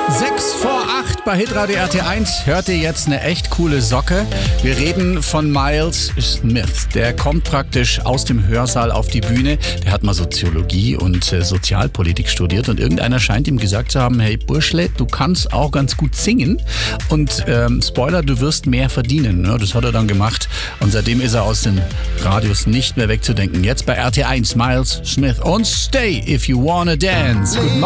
6:08 bei Hitradio RT1 hört ihr jetzt eine echt coole Socke. Wir reden von Miles Smith. Der kommt praktisch aus dem Hörsaal auf die Bühne. Der hat mal Soziologie und Sozialpolitik studiert und irgendeiner scheint ihm gesagt zu haben, hey Burschle, du kannst auch ganz gut singen und Spoiler, du wirst mehr verdienen. Ja, das hat er dann gemacht und seitdem ist er aus den Radios nicht mehr wegzudenken. Jetzt bei RT1 Miles Smith und Stay If You Wanna Dance. Guten Morgen.